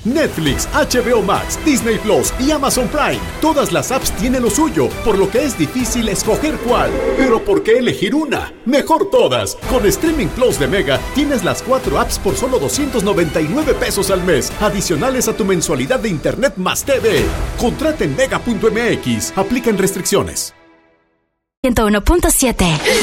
Netflix, HBO Max, Disney Plus y Amazon Prime. Todas las apps tienen lo suyo, por lo que es difícil escoger cuál. Pero ¿por qué elegir una? Mejor todas. Con Streaming Plus de Mega tienes las 4 apps por solo 299 pesos al mes, adicionales a tu mensualidad de Internet más TV. Contrata en mega.mx. Aplican restricciones. 101.7